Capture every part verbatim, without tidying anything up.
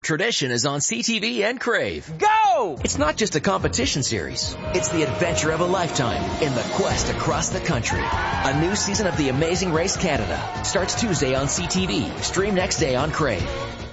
Tradition is on C T V and Crave. Go! It's not just a competition series. It's the adventure of a lifetime in the quest across the country. A new season of The Amazing Race Canada starts Tuesday on C T V. Stream next day on Crave.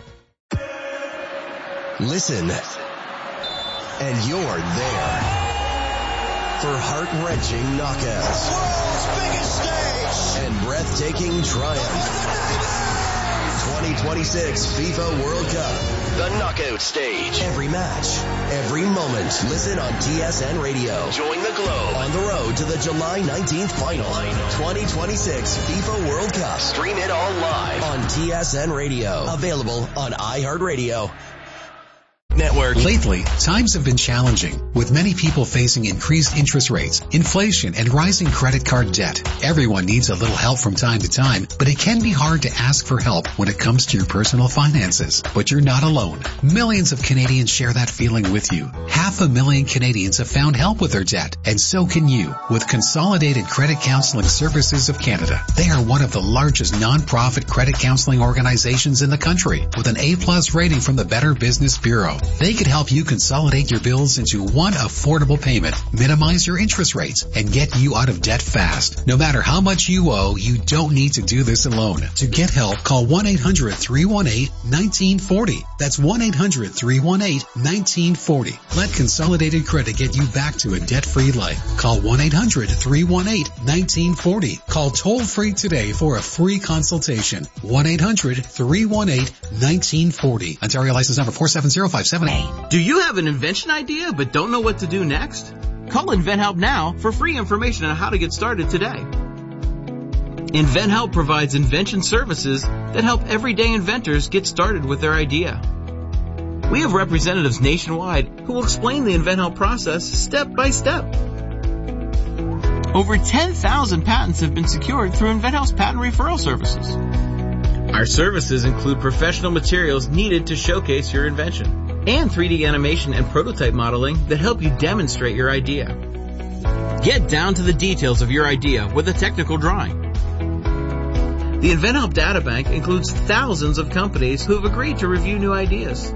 Listen, and you're there for heart-wrenching knockouts. World's biggest stage! And breathtaking triumph. twenty twenty-six FIFA World Cup. The knockout stage. Every match, every moment. Listen on T S N Radio. Join the Globe on the road to the July nineteenth final. twenty twenty-six FIFA World Cup. Stream it all live on T S N Radio. Available on iHeartRadio. Network. Lately, times have been challenging, with many people facing increased interest rates, inflation, and rising credit card debt. Everyone needs a little help from time to time, but it can be hard to ask for help when it comes to your personal finances. But you're not alone. Millions of Canadians share that feeling with you. Half a million Canadians have found help with their debt, and so can you, with Consolidated Credit Counseling Services of Canada. They are one of the largest non-profit credit counseling organizations in the country, with an A-plus rating from the Better Business Bureau. They could help you consolidate your bills into one affordable payment, minimize your interest rates, and get you out of debt fast. No matter how much you owe, you don't need to do this alone. To get help, call one eight hundred three one eight one nine four zero. That's one eight hundred three one eight one nine four zero. Let Consolidated Credit get you back to a debt-free life. Call one eight hundred three one eight one nine four zero. Call toll-free today for a free consultation. one eight hundred three one eight one nine four zero. Ontario license number four seven zero five seven. Do you have an invention idea but don't know what to do next? Call InventHelp now for free information on how to get started today. InventHelp provides invention services that help everyday inventors get started with their idea. We have representatives nationwide who will explain the InventHelp process step by step. Over ten thousand patents have been secured through InventHelp's patent referral services. Our services include professional materials needed to showcase your invention, and three D animation and prototype modeling that help you demonstrate your idea. Get down to the details of your idea with a technical drawing. The InventHelp Databank includes thousands of companies who have agreed to review new ideas.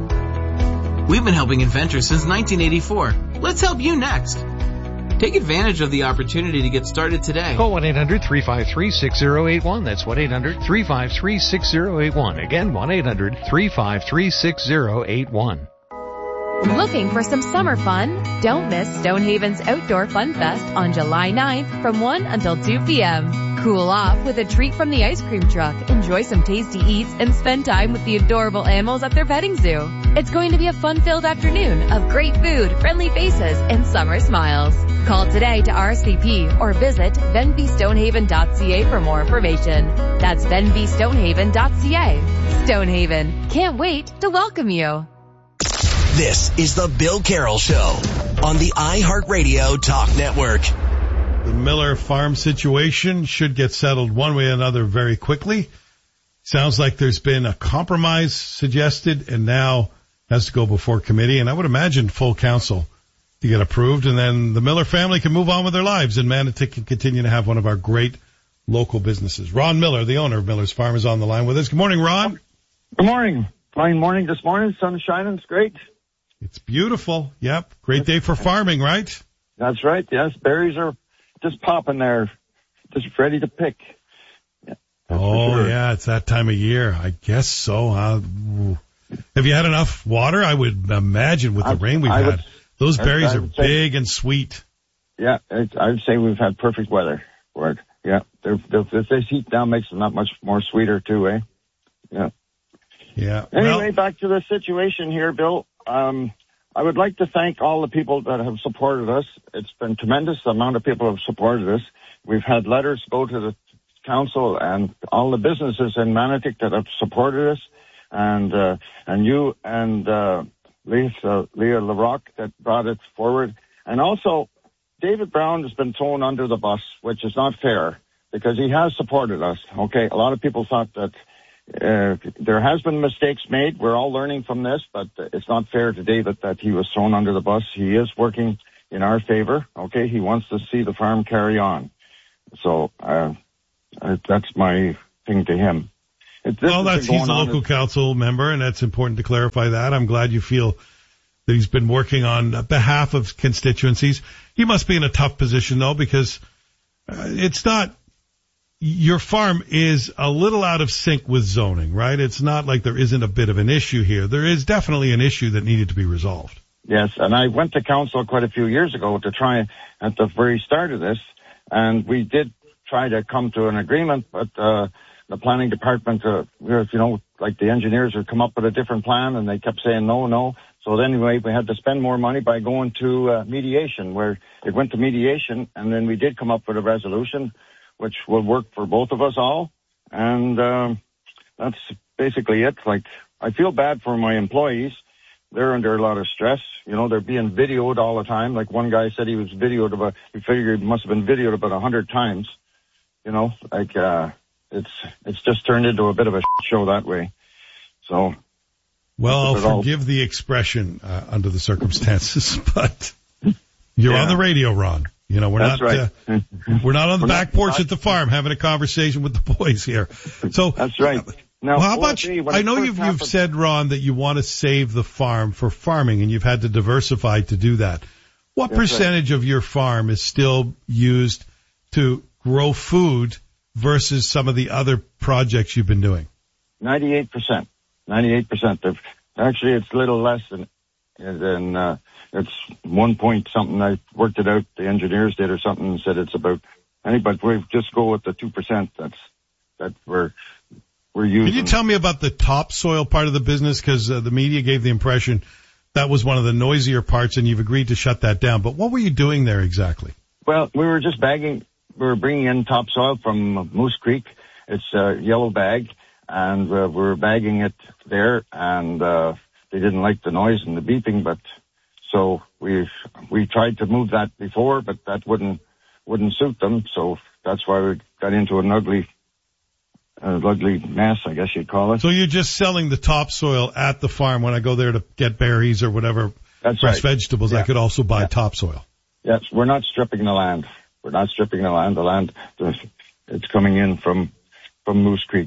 We've been helping inventors since nineteen eighty-four. Let's help you next. Take advantage of the opportunity to get started today. Call one eight hundred three five three six zero eight one. That's one eight hundred three five three six zero eight one. Again, one eight hundred three five three six zero eight one. Looking for some summer fun? Don't miss Stonehaven's Outdoor Fun Fest on July ninth from one until two p.m. Cool off with a treat from the ice cream truck, enjoy some tasty eats, and spend time with the adorable animals at their petting zoo. It's going to be a fun-filled afternoon of great food, friendly faces, and summer smiles. Call today to R S V P or visit venby stonehaven dot c a for more information. That's venby stonehaven dot c a. Stonehaven, can't wait to welcome you. This is the Bill Carroll Show on the iHeartRadio Talk Network. The Miller farm situation should get settled one way or another very quickly. Sounds like there's been a compromise suggested and now has to go before committee, and I would imagine full council to get approved, and then the Miller family can move on with their lives, and Manotick can continue to have one of our great local businesses. Ron Miller, the owner of Miller's Farm, is on the line with us. Good morning, Ron. Good morning. Fine morning this morning. Sun shining. It's great. It's beautiful. Yep. Great day for farming, right? That's right. Yes. Berries are just popping there, just ready to pick. Yeah, oh, sure. yeah. It's that time of year. I guess so. Huh? Have you had enough water? I would imagine with the I, rain we've I had. Would, Those berries are say, big and sweet. Yeah. It's, I would say we've had perfect weather for it. Yeah. They're, they're, if this heat down makes them that much more sweeter too, eh? Yeah. Yeah. Anyway, well, back to the situation here, Bill. Um, I would like to thank all the people that have supported us. It's been tremendous, the amount of people who have supported us. We've had letters go to the council and all the businesses in Manotick that have supported us, and uh, and you and uh, Lisa, Leah LaRocque that brought it forward. And also, David Brown has been thrown under the bus, which is not fair, because he has supported us. Okay, a lot of people thought that Uh, there has been mistakes made. We're all learning from this, but it's not fair to David that he was thrown under the bus. He is working in our favor. Okay, he wants to see the farm carry on. So uh, uh, that's my thing to him. It, well, that's he's a local council member, and that's important to clarify that. I'm glad you feel that he's been working on behalf of constituencies. He must be in a tough position, though, because uh, it's not – your farm is a little out of sync with zoning, right? It's not like there isn't a bit of an issue here. There is definitely an issue that needed to be resolved. Yes, and I went to council quite a few years ago to try at the very start of this, and we did try to come to an agreement, but uh, the planning department, uh, you know, like the engineers would come up with a different plan, and they kept saying no, no. So then anyway, we had to spend more money by going to uh, mediation, where it went to mediation, and then we did come up with a resolution, which will work for both of us all, and um, that's basically it. Like, I feel bad for my employees. They're under a lot of stress. You know, they're being videoed all the time. Like one guy said he was videoed about, he figured he must have been videoed about a hundred times. You know, like, uh, it's, it's just turned into a bit of a show that way. So. Well, I'll forgive all. the expression, uh, under the circumstances, but you're yeah. on the radio, Ron. You know, we're That's not, right. uh, we're not on the we're back not, porch not, at the farm having a conversation with the boys here. So. That's right. Uh, Now, well, how about you? I know you've happened, you've said, Ron, that you want to save the farm for farming, and you've had to diversify to do that. What percentage right. of your farm is still used to grow food versus some of the other projects you've been doing? Ninety-eight percent. Ninety-eight percent. Actually, it's a little less than than uh, it's one point something. I worked it out. The engineers did or something and said it's about. But we just go with the two percent. That's that we're. We're using. Can you tell me about the topsoil part of the business? Because uh, the media gave the impression that was one of the noisier parts, and you've agreed to shut that down. But what were you doing there exactly? Well, we were just bagging. We were bringing in topsoil from Moose Creek. It's a yellow bag, and uh, we were bagging it there. And uh, they didn't like the noise and the beeping, but so we we tried to move that before, but that wouldn't wouldn't suit them. So that's why we got into an ugly. A ugly mess, I guess you'd call it. So you're just selling the topsoil at the farm. When I go there to get berries or whatever, That's fresh right. vegetables, yeah. I could also buy yeah. topsoil. Yes, we're not stripping the land. We're not stripping the land. The land, it's coming in from from Moose Creek.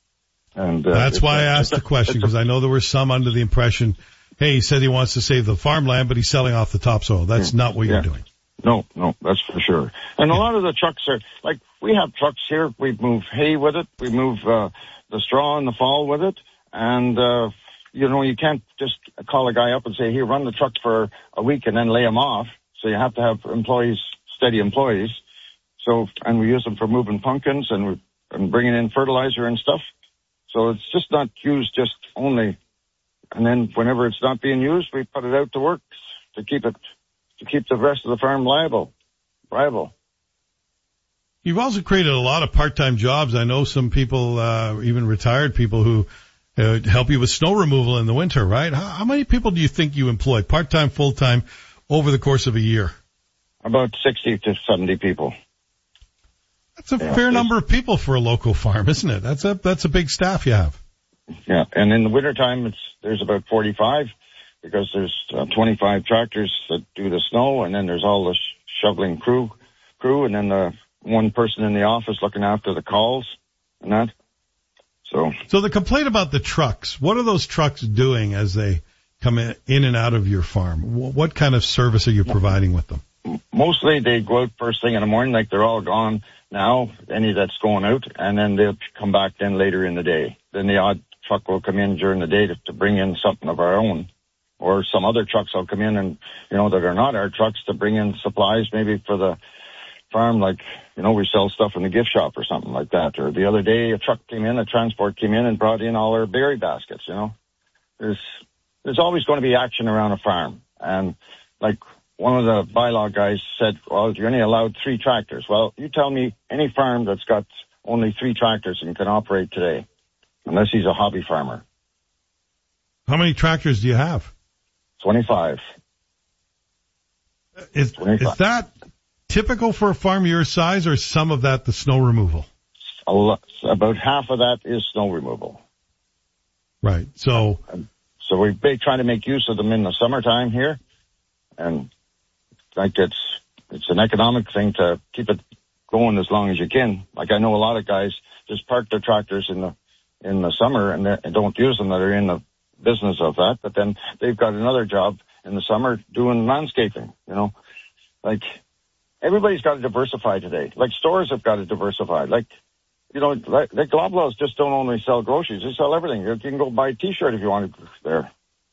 And uh, That's why a, I asked the question, because I know there were some under the impression, hey, he said he wants to save the farmland, but he's selling off the topsoil. That's mm, not what yeah. you're doing. No, no, that's for sure. And a lot of the trucks are, like, we have trucks here. We move hay with it. We move uh, the straw in the fall with it. And, uh, you know, you can't just call a guy up and say, here, run the truck for a week and then lay him off. So you have to have employees, steady employees. So, and we use them for moving pumpkins and, we, and bringing in fertilizer and stuff. So it's just not used just only. And then whenever it's not being used, we put it out to work to keep it to keep the rest of the farm liable, viable. You've also created a lot of part-time jobs. I know some people, uh, even retired people who uh, help you with snow removal in the winter, right? How, how many people do you think you employ, part-time, full-time, over the course of a year? About sixty to seventy people. That's a yeah, fair number of people for a local farm, isn't it? That's a, that's a big staff you have. Yeah, and in the wintertime, it's, there's about forty-five. Because there's uh, twenty-five tractors that do the snow, and then there's all the sh- shoveling crew, crew, and then the one person in the office looking after the calls and that. So, so the complaint about the trucks. What are those trucks doing as they come in, in and out of your farm? W- what kind of service are you providing with them? Mostly they go out first thing in the morning, like they're all gone now. Any that's going out, and then they'll come back then later in the day. Then the odd truck will come in during the day to, to bring in something of our own. Or some other trucks will come in and, you know, that are not our trucks to bring in supplies maybe for the farm, like, you know, we sell stuff in the gift shop or something like that. Or the other day a truck came in, a transport came in and brought in all our berry baskets, you know. There's, there's always going to be action around a farm. And like one of the bylaw guys said, well, you're only allowed three tractors. Well, you tell me any farm that's got only three tractors and can operate today, unless he's a hobby farmer. How many tractors do you have? twenty-five. Is, twenty-five. Is that typical for a farm your size, or some of that the snow removal? A lot, about half of that is snow removal. Right. So, and so we try to make use of them in the summertime here, and like it's it's an economic thing to keep it going as long as you can. Like I know a lot of guys just park their tractors in the in the summer and, and don't use them that are in the business of that, but then they've got another job in the summer doing landscaping, you know. Like, everybody's got to diversify today. Like, stores have got to diversify. Like, you know, like, like Loblaws just don't only sell groceries, they sell everything. You can go buy a T-shirt if you want to there.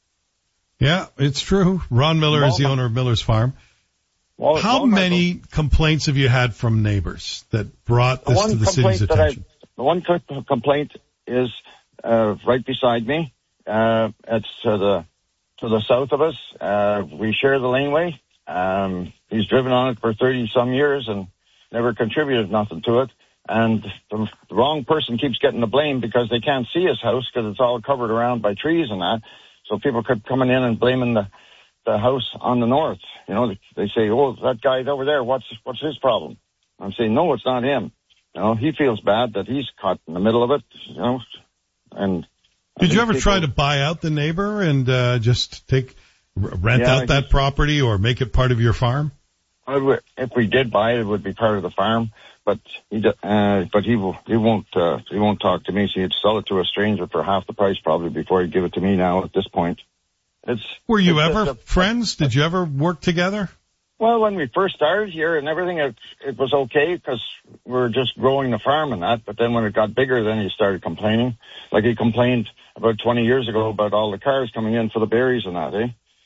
Yeah, it's true. Ron Miller Walmart is the owner of Miller's Farm. Well, How Walmart many goes. complaints have you had from neighbors that brought this to the city's attention? I, the one complaint is uh, right beside me. Uh, it's to the to the south of us. Uh, we share the laneway. Um, he's driven on it for thirty some years and never contributed nothing to it. And the, the wrong person keeps getting the blame because they can't see his house because it's all covered around by trees and that. So people keep coming in and blaming the the house on the north. You know, they, they say, "Oh, that guy's over there. What's what's his problem?" I'm saying, "No, it's not him. You know, he feels bad that he's caught in the middle of it. You know, and." Did you ever people, try to buy out the neighbor and uh, just take rent yeah, out that just, property or make it part of your farm? I would, if we did buy it, it would be part of the farm. But he, uh, but he will, he won't, uh, he won't talk to me. So he'd sell it to a stranger for half the price probably before he'd give it to me. Now at this point, it's. Were you it's, ever it's a, friends? Did you ever work together? Well, when we first started here and everything, it, it was okay because we were just growing the farm and that. But then when it got bigger, then he started complaining. Like he complained about twenty years ago about all the cars coming in for the berries and that, eh?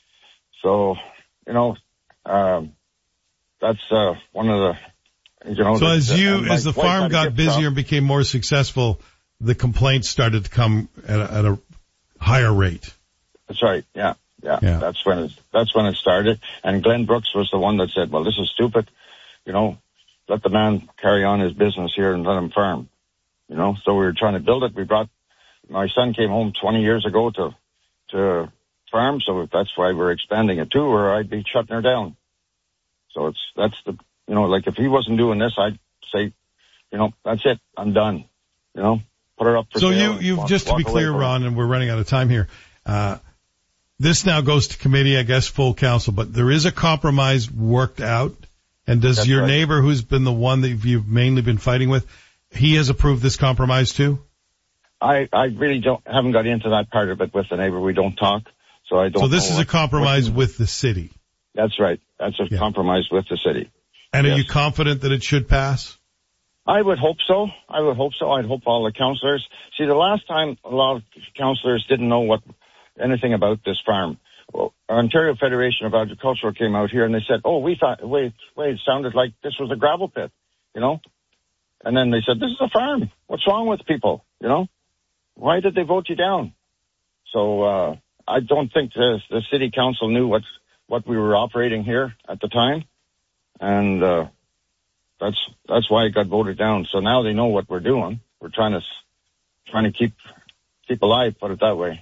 So, you know, um, that's, uh, one of the, you know. So the, as you, the, as the farm got busier shop. and became more successful, the complaints started to come at a, at a higher rate. That's right. Yeah. Yeah. Yeah. That's when it, that's when it started. And Glenn Brooks was the one that said, well, this is stupid. You know, let the man carry on his business here and let him farm. You know, so we were trying to build it. We brought, my son came home twenty years ago to, to farm. So that's why we're expanding it too, or I'd be shutting her down. So it's, that's the, you know, like if he wasn't doing this, I'd say, you know, that's it. I'm done. You know, put her up for so sale. So you, you've, walk, just to be clear, Ron, and we're running out of time here, uh, this now goes to committee, I guess, full council, but there is a compromise worked out. And does That's your right. neighbor, who's been the one that you've mainly been fighting with, he has approved this compromise too? I, I really don't, haven't got into that part of it with the neighbor. We don't talk, so I don't So this know is what, a compromise what, with the city? That's right. That's a yeah. compromise with the city. And yes. are you confident that it should pass? I would hope so. I would hope so. I'd hope all the councillors. See, the last time a lot of councillors didn't know what anything about this farm. Well, Ontario Federation of Agriculture came out here and they said, oh, we thought, wait, wait, it sounded like this was a gravel pit, you know? And then they said, this is a farm. What's wrong with people, you know? Why did they vote you down? So, uh, I don't think the, the city council knew what, what we were operating here at the time. And, uh, that's, that's why it got voted down. So now they know what we're doing. We're trying to, trying to keep, keep alive, put it that way.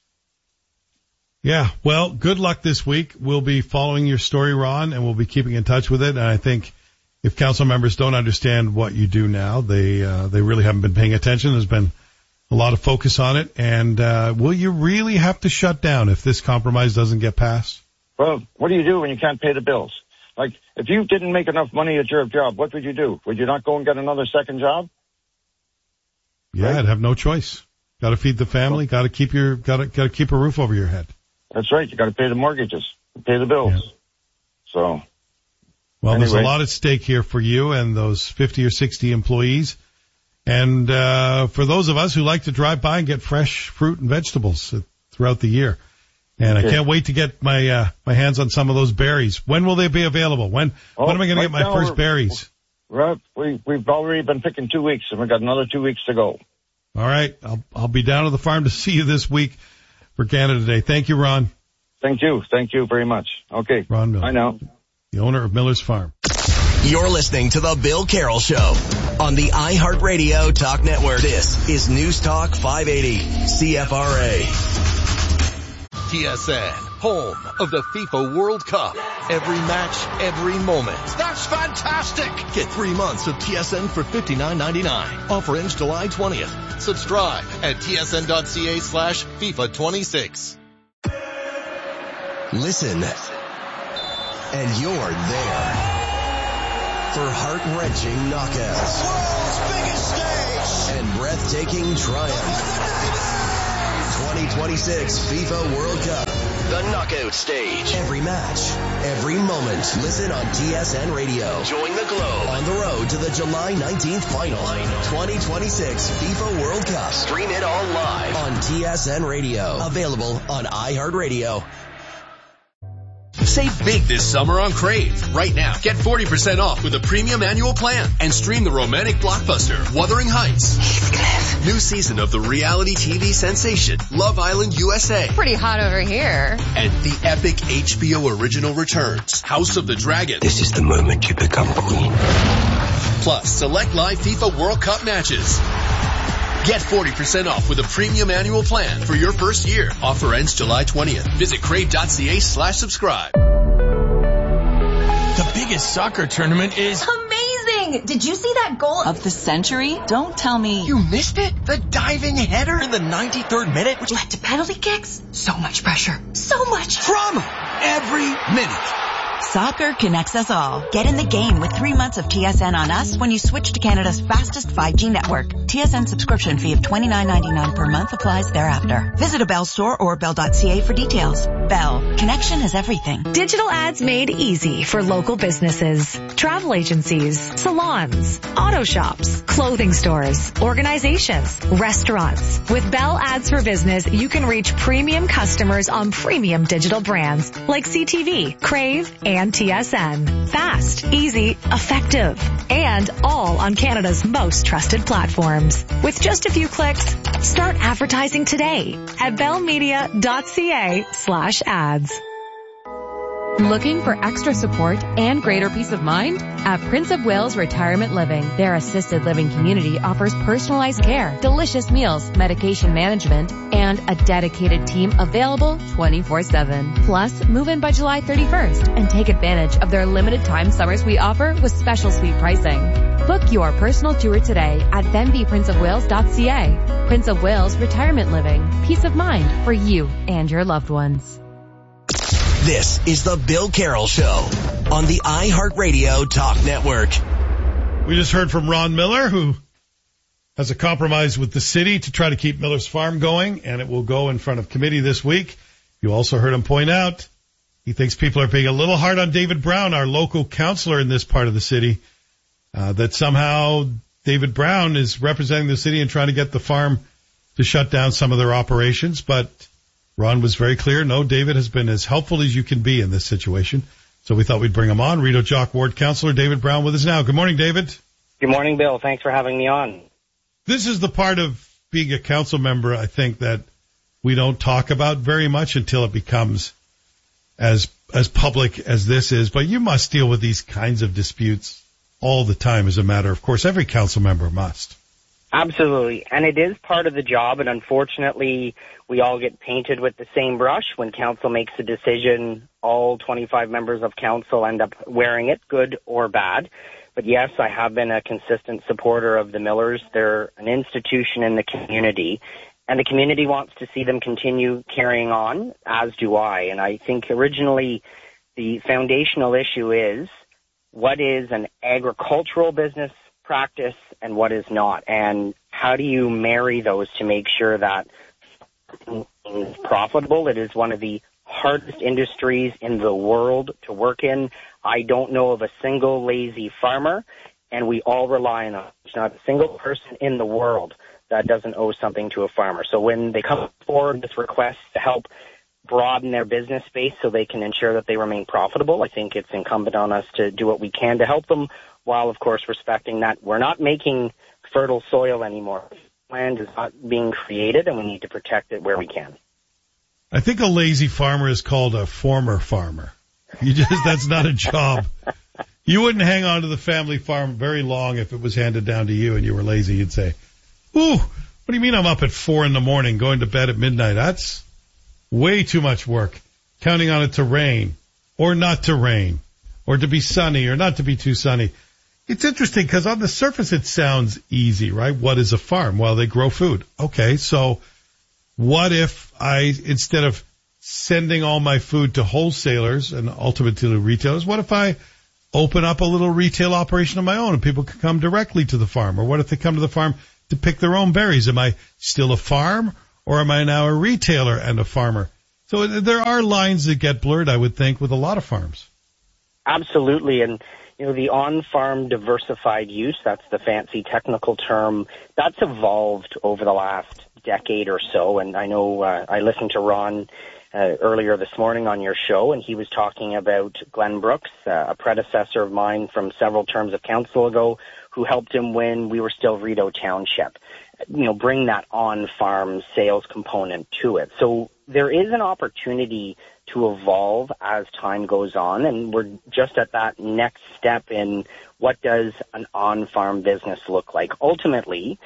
Yeah, well, good luck this week. We'll be following your story, Ron, and we'll be keeping in touch with it. And I think if council members don't understand what you do now, they uh, they really haven't been paying attention. There's been a lot of focus on it. And uh, will you really have to shut down if this compromise doesn't get passed? Well, what do you do when you can't pay the bills? Like, if you didn't make enough money at your job, what would you do? Would you not go and get another second job? Yeah, right? I'd have no choice. Got to feed the family. Got to keep your got to got to keep a roof over your head. That's right. You got to pay the mortgages, pay the bills. Yeah. So, well, anyway. There's a lot at stake here for you and those fifty or sixty employees, and uh for those of us who like to drive by and get fresh fruit and vegetables throughout the year. And okay. I can't wait to get my uh my hands on some of those berries. When will they be available? When oh, when am I going right to get my first berries? Right, we we've already been picking two weeks, and we've got another two weeks to go. All right, I'll I'll be down to the farm to see you this week for Canada Day. Thank you, Ron. Thank you. Thank you very much. Okay. Ron Miller. Bye now. The owner of Miller's Farm. You're listening to The Bill Carroll Show on the iHeartRadio Talk Network. This is News Talk five eighty C F R A. T S N, home of the FIFA World Cup. Every match, every moment. That's fantastic. Get three months of T S N for fifty-nine ninety-nine. Offer ends July twentieth. Subscribe at tsn.ca slash FIFA 26. Listen, and you're there for heart-wrenching knockouts. World's biggest stage. stage. And breathtaking triumph. twenty twenty-six FIFA World Cup. The knockout stage. Every match, every moment. Listen on T S N Radio. Join the Globe on the road to the July nineteenth final. twenty twenty-six FIFA World Cup. Stream it all live on T S N Radio. Available on iHeartRadio. Save big this summer on Crave. Right now, get forty percent off with a premium annual plan and stream the romantic blockbuster Wuthering Heights. Heathcliff. New season of the reality T V sensation Love Island U S A. Pretty hot over here. And the epic H B O original returns House of the Dragon. This is the moment you become queen. Plus, select live FIFA World Cup matches. Get forty percent off with a premium annual plan for your first year. Offer ends July twentieth. Visit crave.ca slash subscribe. The biggest soccer tournament is amazing! Did you see that goal of the century? Don't tell me. You missed it? The diving header in the ninety-third minute, which led to penalty kicks? So much pressure. So much drama. Every minute. Soccer connects us all. Get in the game with three months of T S N on us when you switch to Canada's fastest five G network. T S N subscription fee of twenty-nine ninety-nine per month applies thereafter. Visit a Bell store or bell dot c a for details. Bell. Connection is everything. Digital ads made easy for local businesses, travel agencies, salons, auto shops, clothing stores, organizations, restaurants. With Bell Ads for Business, you can reach premium customers on premium digital brands like C T V, Crave, and T S N. Fast, easy, effective, and all on Canada's most trusted platforms. With just a few clicks, start advertising today at bellmedia.ca slash ads. Looking for extra support and greater peace of mind? At Prince of Wales Retirement Living, their assisted living community offers personalized care, delicious meals, medication management, and a dedicated team available twenty-four seven. Plus, move in by July thirty-first and take advantage of their limited time summer suite offer with special suite pricing. Book your personal tour today at then be prince of wales dot c a. Prince of Wales Retirement Living. Peace of mind for you and your loved ones. This is the Bill Carroll Show on the iHeartRadio Talk Network. We just heard from Ron Miller, who has a compromise with the city to try to keep Miller's Farm going, and it will go in front of committee this week. You also heard him point out he thinks people are being a little hard on David Brown, our local councillor in this part of the city, uh, that somehow David Brown is representing the city and trying to get the farm to shut down some of their operations, but Ron was very clear. No, David has been as helpful as you can be in this situation. So we thought we'd bring him on. Rideau Jock Ward Councillor David Brown with us now. Good morning, David. Good morning, Bill. Thanks for having me on. This is the part of being a council member, I think, that we don't talk about very much until it becomes as as public as this is. But you must deal with these kinds of disputes all the time as a matter of course. Every council member must. Absolutely. And it is part of the job, and unfortunately, we all get painted with the same brush. When council makes a decision, all twenty-five members of council end up wearing it, good or bad. But yes, I have been a consistent supporter of the Millers. They're an institution in the community, and the community wants to see them continue carrying on, as do I. And I think originally the foundational issue is, what is an agricultural business practice and what is not, and how do you marry those to make sure that it's profitable? It is one of the hardest industries in the world to work in. I don't know of a single lazy farmer, and we all rely on it. There's not a single person in the world that doesn't owe something to a farmer. So when they come forward with requests to help broaden their business base so they can ensure that they remain profitable, I think it's incumbent on us to do what we can to help them, while, of course, respecting that we're not making fertile soil anymore. Land is not being created, and we need to protect it where we can. I think a lazy farmer is called a former farmer. You just that's not a job. You wouldn't hang on to the family farm very long if it was handed down to you and you were lazy. You'd say, ooh, what do you mean I'm up at four in the morning going to bed at midnight? That's way too much work. Counting on it to rain or not to rain or to be sunny or not to be too sunny. It's interesting because on the surface it sounds easy, right? What is a farm? Well, they grow food. Okay, so what if I, instead of sending all my food to wholesalers and ultimately to retailers, what if I open up a little retail operation of my own and people can come directly to the farm? Or what if they come to the farm to pick their own berries. Am I still a farm, or am I now a retailer and a farmer? So there are lines that get blurred, I would think, with a lot of farms. Absolutely. And, you know, the on-farm diversified use, that's the fancy technical term, that's evolved over the last decade or so. And I know uh, I listened to Ron uh, earlier this morning on your show, and he was talking about Glenn Brooks, uh, a predecessor of mine from several terms of council ago, who helped him when we were still Rideau Township. You know, bring that on-farm sales component to it. So there is an opportunity to evolve as time goes on, and we're just at that next step in what does an on-farm business look like. Ultimately,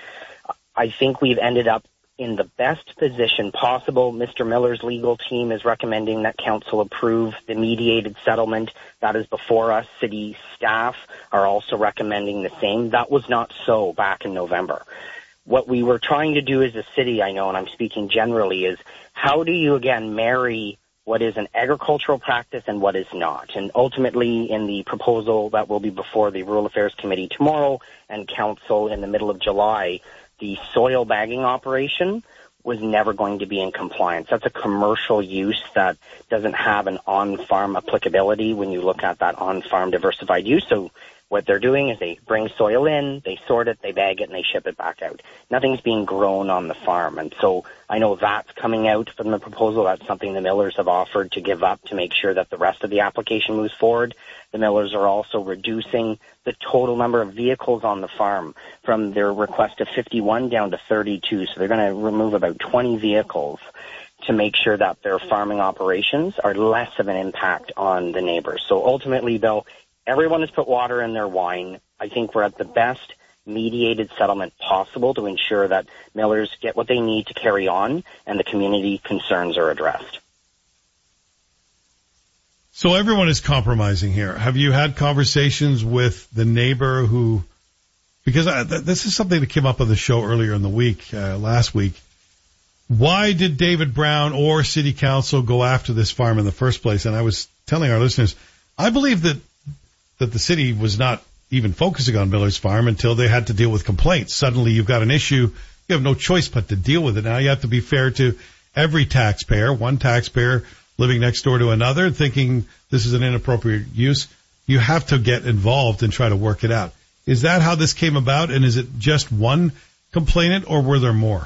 I think we've ended up in the best position possible. Mister Miller's legal team is recommending that council approve the mediated settlement that is before us. City staff are also recommending the same. That was not so back in November. What we were trying to do as a city, I know, and I'm speaking generally, is how do you, again, marry what is an agricultural practice and what is not? And ultimately, in the proposal that will be before the Rural Affairs Committee tomorrow and Council in the middle of July, the soil bagging operation was never going to be in compliance. That's a commercial use that doesn't have an on-farm applicability when you look at that on-farm diversified use. So what they're doing is they bring soil in, they sort it, they bag it, and they ship it back out. Nothing's being grown on the farm. And so I know that's coming out from the proposal. That's something the Millers have offered to give up to make sure that the rest of the application moves forward. The Millers are also reducing the total number of vehicles on the farm from their request of fifty-one down to thirty-two. So they're going to remove about twenty vehicles to make sure that their farming operations are less of an impact on the neighbors. So ultimately, Bill, everyone has put water in their wine. I think we're at the best mediated settlement possible to ensure that Millers get what they need to carry on and the community concerns are addressed. So everyone is compromising here. Have you had conversations with the neighbor who, because I, th- this is something that came up on the show earlier in the week, uh, last week. Why did David Brown or City Council go after this farm in the first place? And I was telling our listeners, I believe that that the city was not even focusing on Miller's Farm until they had to deal with complaints. Suddenly you've got an issue, you have no choice but to deal with it. Now you have to be fair to every taxpayer, one taxpayer living next door to another, thinking this is an inappropriate use. You have to get involved and try to work it out. Is that how this came about, and is it just one complainant, or were there more?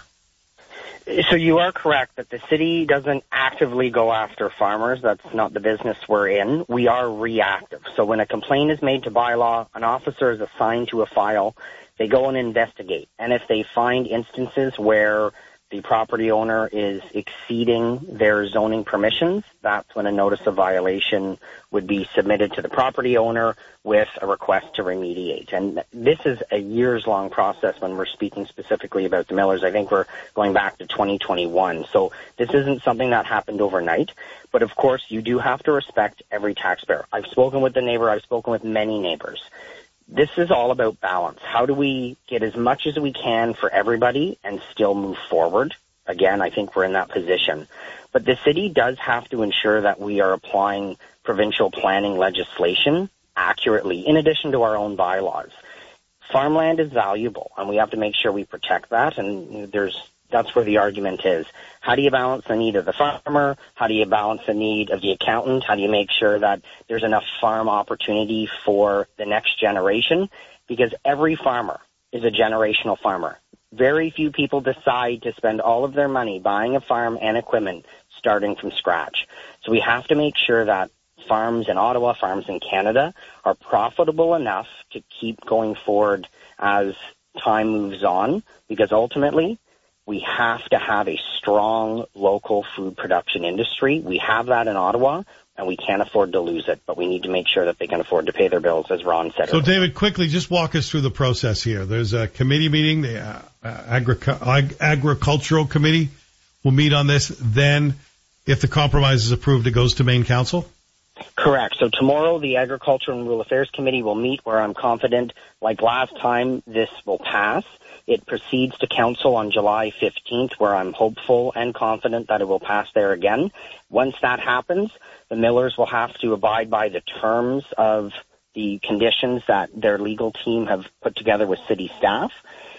So you are correct that the city doesn't actively go after farmers. That's not the business we're in. We are reactive. So when a complaint is made to bylaw, an officer is assigned to a file. They go and investigate. And if they find instances where the property owner is exceeding their zoning permissions, that's when a notice of violation would be submitted to the property owner with a request to remediate. And this is a years-long process when we're speaking specifically about the Millers. I think we're going back to twenty twenty-one. So this isn't something that happened overnight. But, of course, you do have to respect every taxpayer. I've spoken with the neighbor. I've spoken with many neighbors. This is all about balance. How do we get as much as we can for everybody and still move forward? Again, I think we're in that position. But the city does have to ensure that we are applying provincial planning legislation accurately, in addition to our own bylaws. Farmland is valuable, and we have to make sure we protect that, and there's that's where the argument is. How do you balance the need of the farmer? How do you balance the need of the accountant? How do you make sure that there's enough farm opportunity for the next generation? Because every farmer is a generational farmer. Very few people decide to spend all of their money buying a farm and equipment starting from scratch. So we have to make sure that farms in Ottawa, farms in Canada, are profitable enough to keep going forward as time moves on, because ultimately we have to have a strong local food production industry. We have that in Ottawa, and we can't afford to lose it, but we need to make sure that they can afford to pay their bills, as Ron said. So, earlier. David, quickly, just walk us through the process here. There's a committee meeting. The uh, agric- ag- Agricultural Committee will meet on this. Then, if the compromise is approved, it goes to main council? Correct. So tomorrow, the Agriculture and Rural Affairs Committee will meet, where I'm confident, like last time, this will pass. It proceeds to council on July fifteenth, where I'm hopeful and confident that it will pass there again. Once that happens, the Millers will have to abide by the terms of the conditions that their legal team have put together with city staff.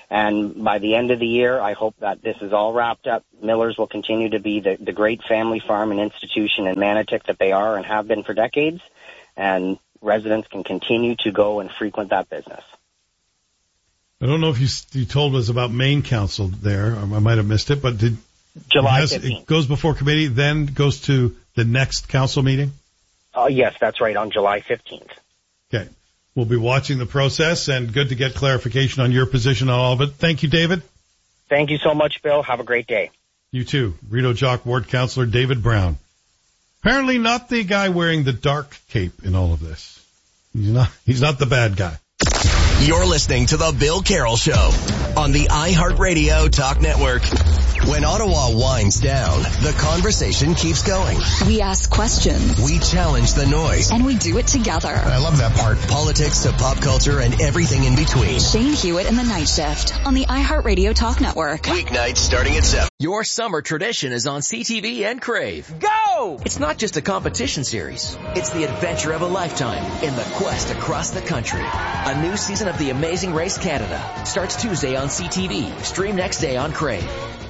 And by the end of the year, I hope that this is all wrapped up. Miller's will continue to be the, the great family farm and institution in Manotick that they are and have been for decades. And residents can continue to go and frequent that business. I don't know if you you told us about Main Council there. I might have missed it, but did July it, has, fifteenth. It goes before committee, then goes to the next council meeting? Oh, yes, that's right, on July fifteenth. Okay. We'll be watching the process, and good to get clarification on your position on all of it. Thank you, David. Thank you so much, Bill. Have a great day. You too. Rideau Jock Ward Councillor David Brown. Apparently not the guy wearing the dark cape in all of this. He's not, he's not the bad guy. You're listening to The Bill Carroll Show on the iHeartRadio Talk Network. When Ottawa winds down, the conversation keeps going. We ask questions. We challenge the noise. And we do it together. I love that part. Politics to pop culture and everything in between. Shane Hewitt and the Night Shift on the iHeartRadio Talk Network. Weeknights starting at seven. Your summer tradition is on C T V and Crave. Go! It's not just a competition series. It's the adventure of a lifetime in the quest across the country. A new season of The Amazing Race Canada starts Tuesday on C T V. Stream next day on Crave.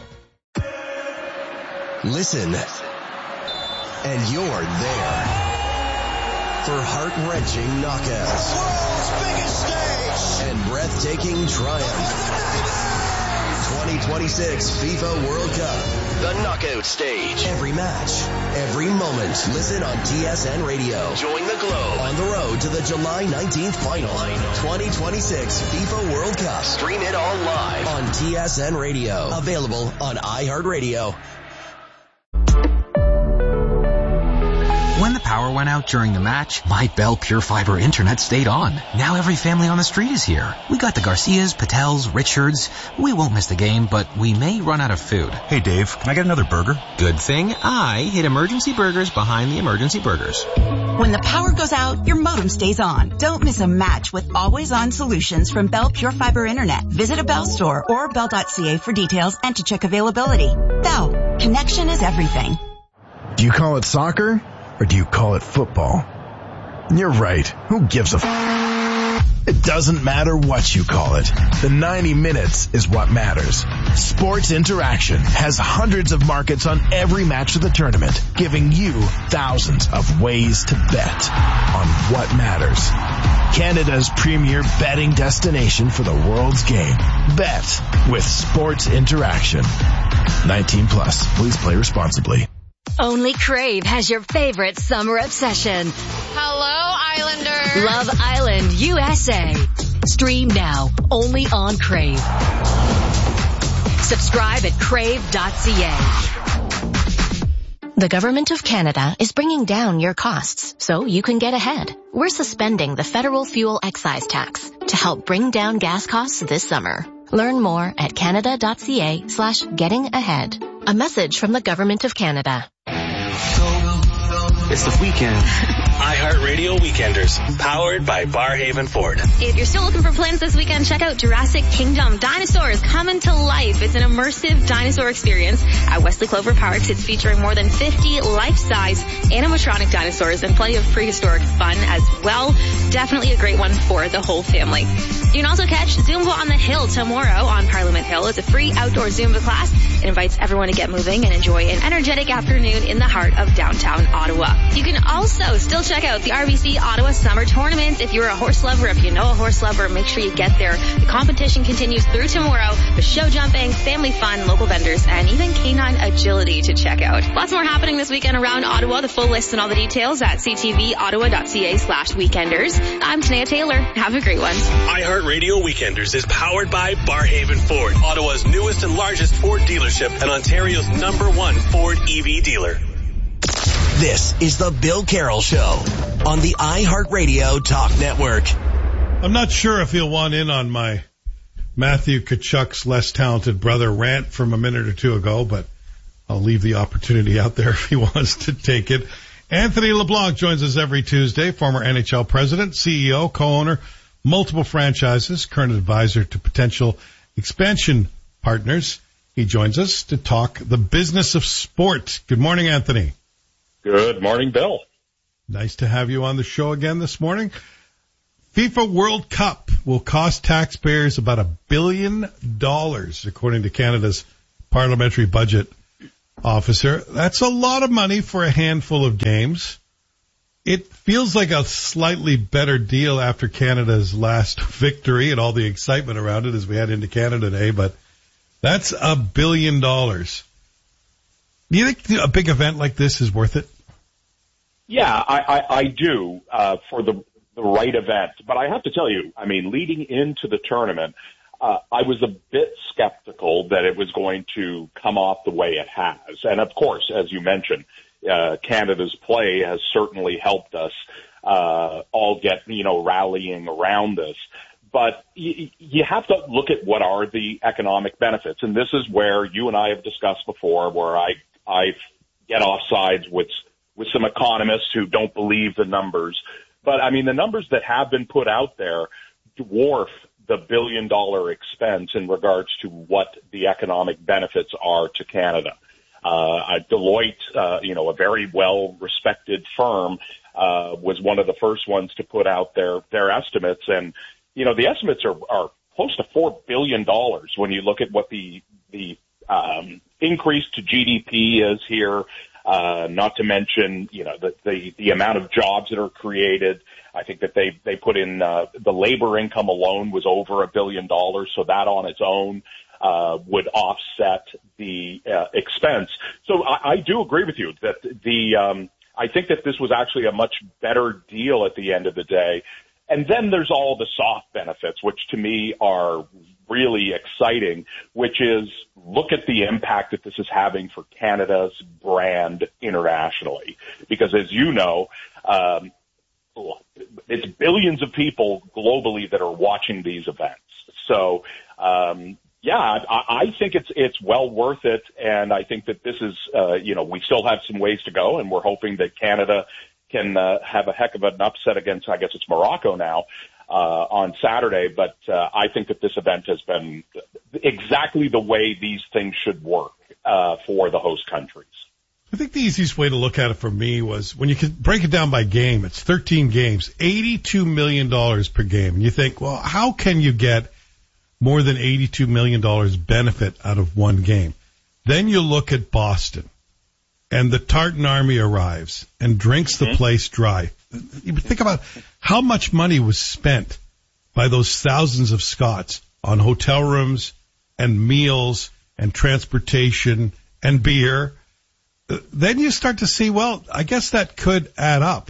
Listen, and you're there for heart-wrenching knockouts, World's biggest stage, and breathtaking triumph. twenty twenty-six FIFA World Cup, the knockout stage. Every match, every moment. Listen on T S N Radio. Join the Globe on the road to the July nineteenth final. twenty twenty-six FIFA World Cup. Stream it all live on T S N Radio. Available on iHeartRadio. When the power went out during the match, my Bell Pure Fiber internet stayed on. Now every family on the street is here. We got the Garcias, Patels, Richards. We won't miss the game, but we may run out of food. Hey Dave, can I get another burger? Good thing I hid emergency burgers behind the emergency burgers. When the power goes out, your modem stays on. Don't miss a match with always-on solutions from Bell Pure Fiber Internet. Visit a Bell store or bell dot c a for details and to check availability. Bell, connection is everything. Do you call it soccer? Or do you call it football? You're right. Who gives a f***? It doesn't matter what you call it. The ninety minutes is what matters. Sports Interaction has hundreds of markets on every match of the tournament, giving you thousands of ways to bet on what matters. Canada's premier betting destination for the world's game. Bet with Sports Interaction. nineteen plus. Please play responsibly. Only Crave has your favorite summer obsession. Hello, Islanders. Love Island U S A. Stream now, only on Crave. Subscribe at crave dot c a. The Government of Canada is bringing down your costs so you can get ahead. We're suspending the federal fuel excise tax to help bring down gas costs this summer. Learn more at canada dot c a slash getting ahead. A message from the Government of Canada. It's the weekend. iHeartRadio Weekenders, powered by Barhaven Ford. If you're still looking for plans this weekend, check out Jurassic Kingdom. Dinosaurs coming to life. It's an immersive dinosaur experience at Wesley Clover Parks. It's featuring more than fifty life-size animatronic dinosaurs and plenty of prehistoric fun as well. Definitely a great one for the whole family. You can also catch Zumba on the Hill tomorrow on Parliament Hill. It's a free outdoor Zumba class. It invites everyone to get moving and enjoy an energetic afternoon in the heart of downtown Ottawa. You can also still check out the R B C Ottawa Summer Tournament. If you're a horse lover, if you know a horse lover, make sure you get there. The competition continues through tomorrow with show jumping, family fun, local vendors, and even canine agility to check out. Lots more happening this weekend around Ottawa. The full list and all the details at c t v ottawa dot c a slash weekenders. I'm Tanea Taylor. Have a great one. iHeartRadio Weekenders is powered by Barhaven Ford, Ottawa's newest and largest Ford dealership and Ontario's number one Ford E V dealer. This is the Bill Carroll Show on the iHeartRadio Talk Network. I'm not sure if he'll want in on my Matthew Tkachuk's less talented brother rant from a minute or two ago, but I'll leave the opportunity out there if he wants to take it. Anthony LeBlanc joins us every Tuesday, former N H L president, C E O, co-owner, multiple franchises, current advisor to potential expansion partners. He joins us to talk the business of sport. Good morning, Anthony. Good morning, Bill. Nice to have you on the show again this morning. FIFA World Cup will cost taxpayers about a billion dollars, according to Canada's parliamentary budget officer. That's a lot of money for a handful of games. It feels like a slightly better deal after Canada's last victory and all the excitement around it as we head into Canada Day, but that's a billion dollars. Do you think a big event like this is worth it? Yeah, I, I, I do, uh, for the, the right event. But I have to tell you, I mean, leading into the tournament, uh, I was a bit skeptical that it was going to come off the way it has. And of course, as you mentioned, uh, Canada's play has certainly helped us, uh, all get, you know, rallying around this. But y- you have to look at what are the economic benefits. And this is where you and I have discussed before, where I, I get off sides with, with some economists who don't believe the numbers. But I mean, the numbers that have been put out there dwarf the billion dollar expense in regards to what the economic benefits are to Canada. Uh, Deloitte, uh, you know, a very well respected firm, uh, was one of the first ones to put out their, their estimates. And, you know, the estimates are, are close to four billion dollars when you look at what the, the, um, increase to G D P is here. Uh, not to mention, you know, the, the, the amount of jobs that are created. I think that they, they put in, uh, the labor income alone was over a billion dollars. So that on its own, uh, would offset the, uh, expense. So I, I do agree with you that the, um, I think that this was actually a much better deal at the end of the day. And then there's all the soft benefits, which to me are really exciting, which is look at the impact that this is having for Canada's brand internationally. Because as you know, um, it's billions of people globally that are watching these events. So, um, yeah, I, I think it's it's well worth it. And I think that this is, uh, you know, we still have some ways to go, and we're hoping that Canada can uh, have a heck of an upset against, I guess it's Morocco now, uh, on Saturday. But uh, I think that this event has been exactly the way these things should work uh, for the host countries. I think the easiest way to look at it for me was when you can break it down by game, it's thirteen games, eighty-two million dollars per game. And you think, well, how can you get more than eighty-two million dollars benefit out of one game? Then you look at Boston. And the Tartan Army arrives and drinks the place dry. You think about how much money was spent by those thousands of Scots on hotel rooms and meals and transportation and beer. Then you start to see, well, I guess that could add up.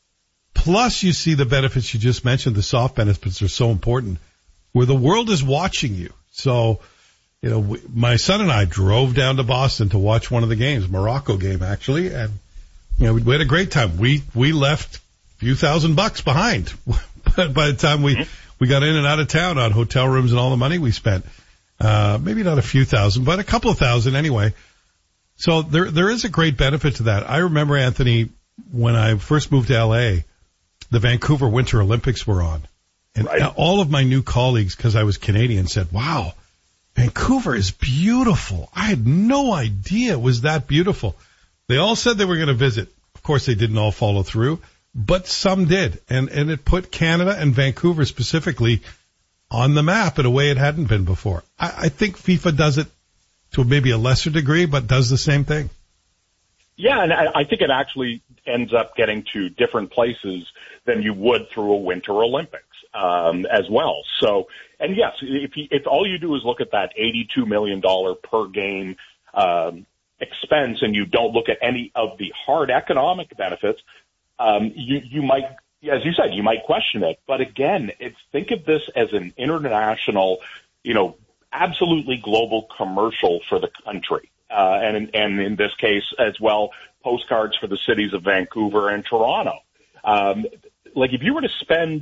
Plus you see the benefits you just mentioned. The soft benefits are so important where the world is watching you. So, you know, we, my son and I drove down to Boston to watch one of the games, Morocco game actually, and you know, we, we had a great time. We we left a few thousand bucks behind, but by the time we we got in and out of town on hotel rooms and all the money we spent, uh, maybe not a few thousand, but a couple of thousand anyway. So there there is a great benefit to that. I remember, Anthony, when I first moved to L A, the Vancouver Winter Olympics were on, and right. all of my new colleagues, because I was Canadian, said, "Wow, Vancouver is beautiful. I had no idea it was that beautiful." They all said they were going to visit. Of course, they didn't all follow through, but some did. And, and it put Canada and Vancouver specifically on the map in a way it hadn't been before. I, I think FIFA does it to maybe a lesser degree, but does the same thing. Yeah, and I, I think it actually ends up getting to different places than you would through a Winter Olympics. Um, as well. So, and yes, if you, if all you do is look at that eighty-two million dollars per game, um, expense and you don't look at any of the hard economic benefits, um, you, you might, as you said, you might question it. But again, it's, think of this as an international, you know, absolutely global commercial for the country. Uh, and, and in this case as well, postcards for the cities of Vancouver and Toronto. Um, like if you were to spend,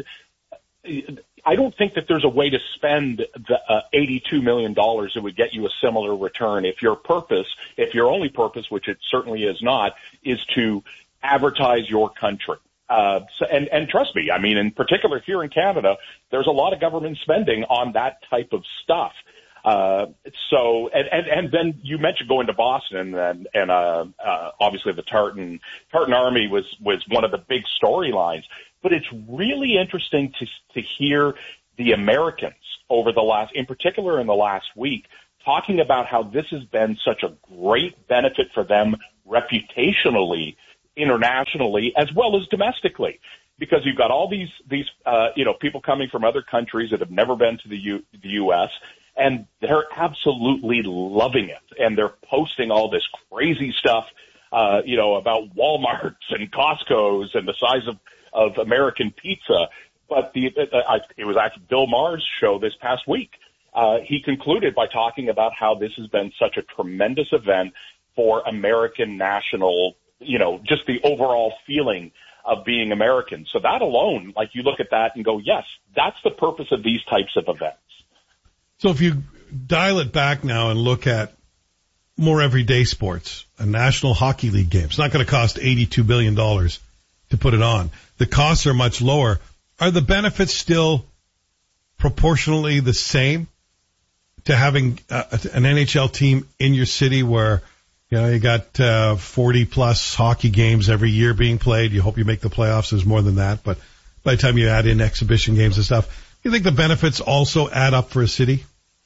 I don't think that there's a way to spend the uh, eighty-two million dollars that would get you a similar return if your purpose, if your only purpose, which it certainly is not, is to advertise your country. Uh, so, and, and trust me, I mean, in particular here in Canada, there's a lot of government spending on that type of stuff. Uh, so, and, and, and then you mentioned going to Boston and, and, uh, uh, obviously the Tartan, Tartan Army was, was one of the big storylines. But it's really interesting to to hear the Americans over the last, in particular in the last week, talking about how this has been such a great benefit for them reputationally, internationally, as well as domestically. Because you've got all these, these, uh, you know, people coming from other countries that have never been to the U, the U S, and they're absolutely loving it. And they're posting all this crazy stuff, uh, you know, about Walmarts and Costco's and the size of, of American pizza. But the, uh, it was actually Bill Maher's show this past week. Uh, he concluded by talking about how this has been such a tremendous event for American national, you know, just the overall feeling of being American. So that alone, like you look at that and go, yes, that's the purpose of these types of events. So if you dial it back now and look at more everyday sports, a National Hockey League game, it's not going to cost eighty-two billion dollars to put it on. The costs are much lower. Are the benefits still proportionally the same to having uh, an N H L team in your city where, you know, you got uh, forty plus hockey games every year being played? You hope you make the playoffs. There's more than that. But by the time you add in exhibition games and stuff, you think the benefits also add up for a city?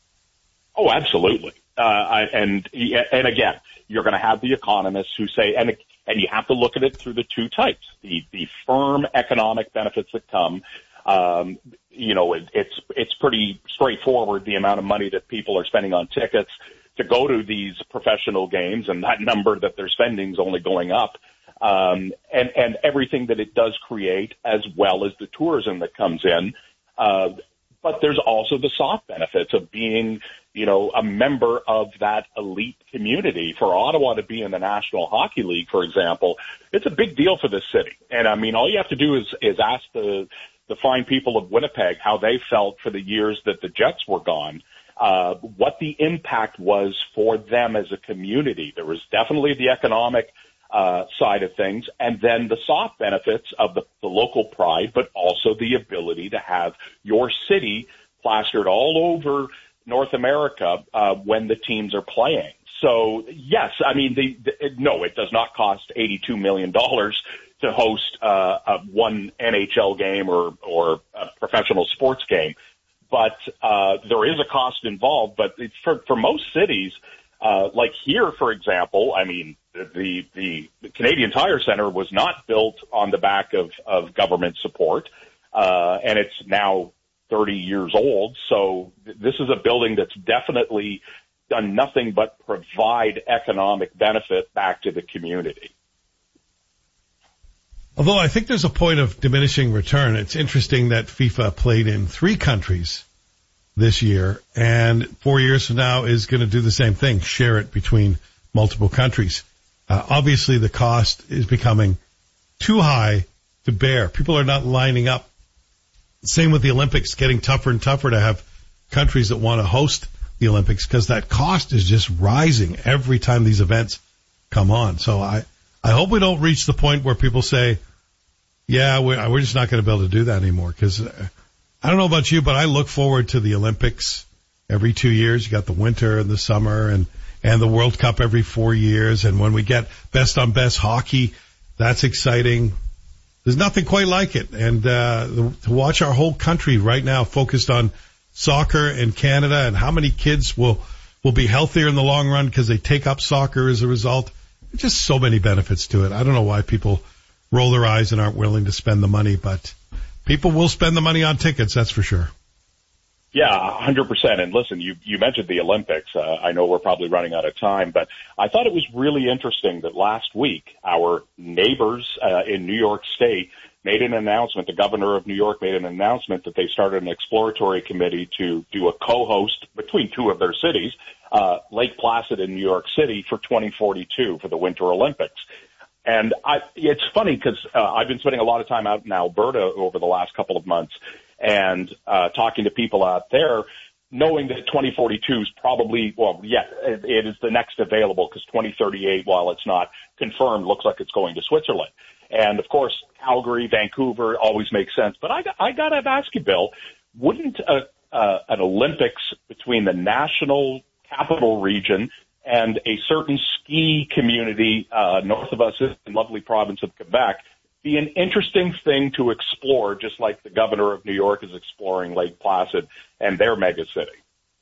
Oh, absolutely. Uh, I, and, and again, you're going to have the economists who say, and, and you have to look at it through the two types, the, the firm economic benefits that come. Um, you know, it, it's, it's pretty straightforward, the amount of money that people are spending on tickets to go to these professional games, and that number that they're spending is only going up. Um, and, and everything that it does create, as well as the tourism that comes in. Uh, but there's also the soft benefits of being, you know, a member of that elite community. For Ottawa to be in the National Hockey League, for example, it's a big deal for this city. And I mean, all you have to do is, is ask the, the fine people of Winnipeg how they felt for the years that the Jets were gone, uh, what the impact was for them as a community. There was definitely the economic Uh, side of things, and then the soft benefits of the, the local pride, but also the ability to have your city plastered all over North America uh, when the teams are playing. So, yes, I mean, the, the, no, it does not cost eighty-two million dollars to host uh, a one N H L game or, or a professional sports game, but uh, there is a cost involved. But it's for, for most cities, uh, like here, for example, I mean, The, the, the Canadian Tire Center was not built on the back of, of government support, uh, and it's now thirty years old. So th- this is a building that's definitely done nothing but provide economic benefit back to the community. Although I think there's a point of diminishing return. It's interesting that FIFA played in three countries this year, and four years from now is going to do the same thing, share it between multiple countries. Uh, obviously, the cost is becoming too high to bear. People are not lining up. Same with the Olympics, getting tougher and tougher to have countries that want to host the Olympics because that cost is just rising every time these events come on. So I, I hope we don't reach the point where people say, yeah, we're, we're just not going to be able to do that anymore. Because I don't know about you, but I look forward to the Olympics every two years. You got the winter and the summer and and the World Cup every four years. And when we get best on best hockey, that's exciting. There's nothing quite like it. And uh, to watch our whole country right now focused on soccer in Canada and how many kids will, will be healthier in the long run because they take up soccer as a result. There's just so many benefits to it. I don't know why people roll their eyes and aren't willing to spend the money, but people will spend the money on tickets, that's for sure. Yeah, one hundred percent. And listen, you, you mentioned the Olympics. Uh, I know we're probably running out of time, but I thought it was really interesting that last week our neighbors uh, in New York State made an announcement. The governor of New York made an announcement that they started an exploratory committee to do a co-host between two of their cities, uh, Lake Placid and New York City, for twenty forty-two for the Winter Olympics. And I, it's funny because uh, I've been spending a lot of time out in Alberta over the last couple of months, and uh, talking to people out there, knowing that twenty forty-two is probably, well, yeah, it, it is the next available because twenty thirty-eight, while it's not confirmed, looks like it's going to Switzerland. And, of course, Calgary, Vancouver always makes sense. But I, I got to ask you, Bill, wouldn't a, uh, an Olympics between the national capital region and a certain ski community uh, north of us in the lovely province of Quebec be an interesting thing to explore, just like the governor of New York is exploring Lake Placid and their mega city.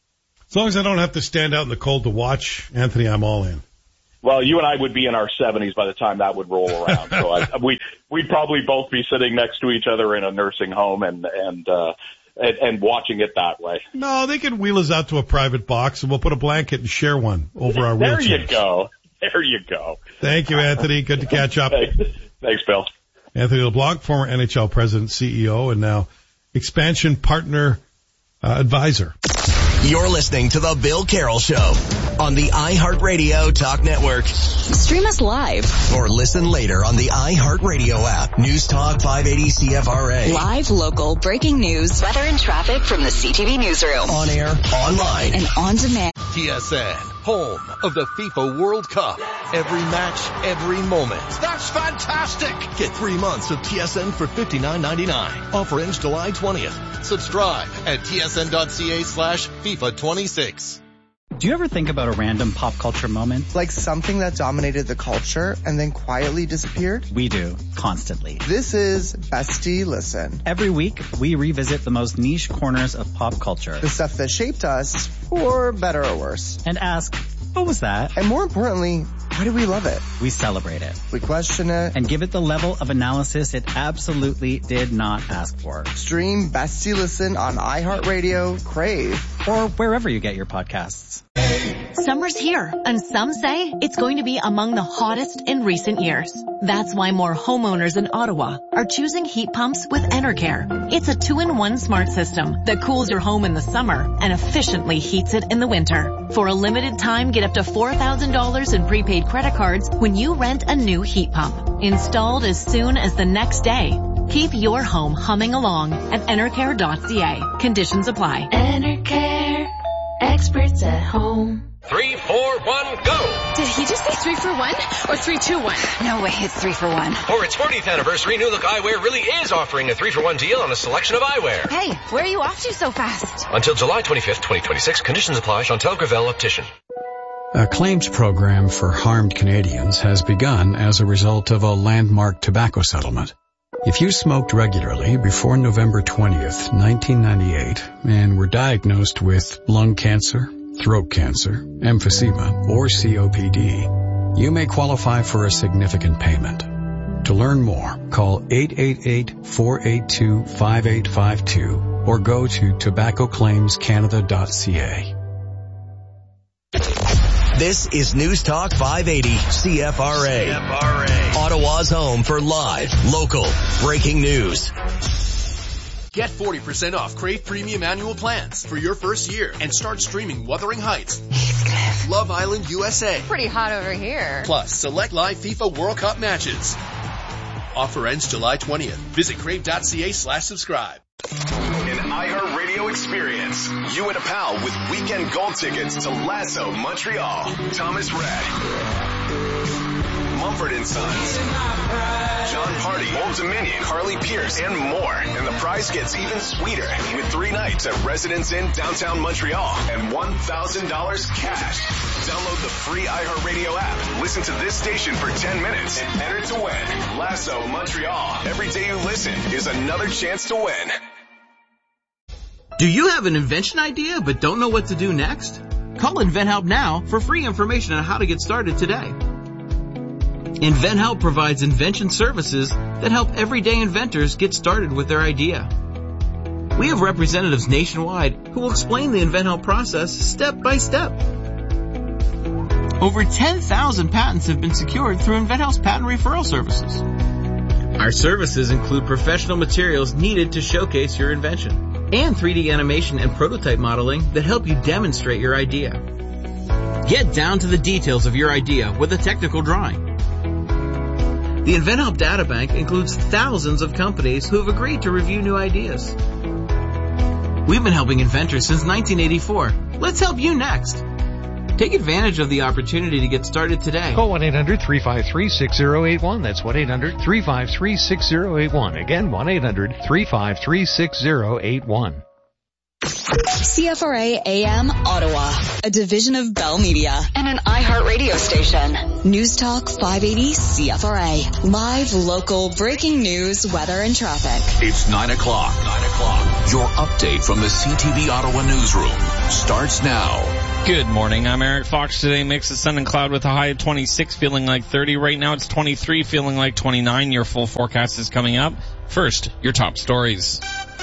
As long as I don't have to stand out in the cold to watch, Anthony, I'm all in. Well, you and I would be in our seventies by the time that would roll around. So I, we, we'd probably both be sitting next to each other in a nursing home and, and, uh, and, and watching it that way. No, they can wheel us out to a private box and we'll put a blanket and share one over our there wheelchairs. There you go. There you go. Thank you, Anthony. Good to catch up. Thanks, Thanks Bill. Anthony LeBlanc, former N H L president, C E O, and now expansion partner uh, advisor. You're listening to The Bill Carroll Show on the iHeartRadio Talk Network. Stream us live. Or listen later on the iHeartRadio app. News Talk five eighty C F R A. Live, local, breaking news, weather and traffic from the C T V newsroom. On air, online, and on demand. T S N, home of the FIFA World Cup. Every match, every moment. That's fantastic. Get three months of T S N for fifty-nine ninety-nine. Offer ends July twentieth. Subscribe at tsn.ca slash FIFA twenty-six. Do you ever think about a random pop culture moment? Like something that dominated the culture and then quietly disappeared? We do, constantly. This is Bestie Listen. Every week, we revisit the most niche corners of pop culture. The stuff that shaped us, for better or worse. And ask, what was that? And more importantly, why do we love it? We celebrate it. We question it. And give it the level of analysis it absolutely did not ask for. Stream Bestie Listen on iHeartRadio, Crave, or wherever you get your podcasts. Summer's here, and some say it's going to be among the hottest in recent years. That's why more homeowners in Ottawa are choosing heat pumps with Enercare. It's a two-in-one smart system that cools your home in the summer and efficiently heats it in the winter. For a limited time, get up to four thousand dollars in prepaid credit cards when you rent a new heat pump. Installed as soon as the next day. Keep your home humming along at enercare dot c a. Conditions apply. Enercare. Experts at home. Three, four, one, go! Did he just say three for one or three, two, one? No way, it's three for one. For its fortieth anniversary, New Look Eyewear really is offering a three for one deal on a selection of eyewear. Hey, where are you off to so fast? Until July twenty-fifth, twenty twenty-six. Conditions apply. Chantal Gravel Optician. A claims program for harmed Canadians has begun as a result of a landmark tobacco settlement. If you smoked regularly before November twentieth, nineteen ninety-eight, and were diagnosed with lung cancer, throat cancer, emphysema, or C O P D, you may qualify for a significant payment. To learn more, call eight eight eight, four eight two, five eight five two or go to tobacco claims canada dot c a. This is News Talk five eighty C F R A. C F R A. Ottawa's home for live, local, breaking news. Get forty percent off Crave Premium Annual Plans for your first year and start streaming Wuthering Heights, Love Island U S A. Pretty hot over here. Plus, select live FIFA World Cup matches. Offer ends July twentieth. Visit crave.ca slash subscribe. An iHeartRadio experience. You and a pal with weekend gold tickets to Lasso Montreal. Thomas Rhett. Mumford and Sons. John Party, Old Dominion, Carly Pierce, and more. And the prize gets even sweeter with three nights at Residence Inn downtown Montreal and one thousand dollars cash. Download the free iHeartRadio app. Listen to this station for ten minutes and enter to win. Lasso Montreal. Every day you listen is another chance to win. Do you have an invention idea but don't know what to do next? Call InventHelp now for free information on how to get started today. InventHelp provides invention services that help everyday inventors get started with their idea. We have representatives nationwide who will explain the InventHelp process step by step. Over ten thousand patents have been secured through InventHelp's patent referral services. Our services include professional materials needed to showcase your invention and three D animation and prototype modeling that help you demonstrate your idea. Get down to the details of your idea with a technical drawing. The InventHelp Databank includes thousands of companies who have agreed to review new ideas. We've been helping inventors since nineteen eighty-four. Let's help you next. Take advantage of the opportunity to get started today. Call one eight hundred, three five three, six zero eight one. That's one eight hundred, three five three, six zero eight one. Again, one eight hundred, three five three, six zero eight one. C F R A A M Ottawa, a division of Bell Media and an iHeartRadio station. News Talk five eighty C F R A. Live, local, breaking news, weather, and traffic. It's nine o'clock. nine o'clock. Your update from the C T V Ottawa newsroom starts now. Good morning. I'm Eric Fox. Today mix of sun and cloud with a high of twenty-six, feeling like thirty. Right now it's twenty-three, feeling like twenty-nine. Your full forecast is coming up. First, your top stories.